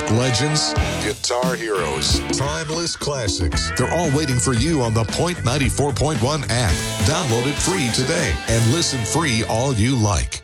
Rock legends, guitar heroes, timeless classics. They're all waiting for you on the Point 94.1 app. Download it free today and listen free all you like.